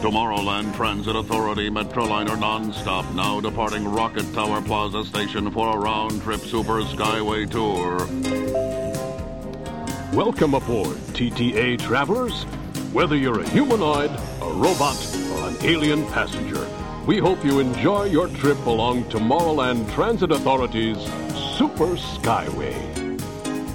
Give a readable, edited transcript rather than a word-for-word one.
Tomorrowland Transit Authority Metroliner nonstop, now departing Rocket Tower Plaza Station for a round-trip Super Skyway tour. Welcome aboard, TTA travelers. Whether you're a humanoid, a robot, or an alien passenger, we hope you enjoy your trip along Tomorrowland Transit Authority's Super Skyway.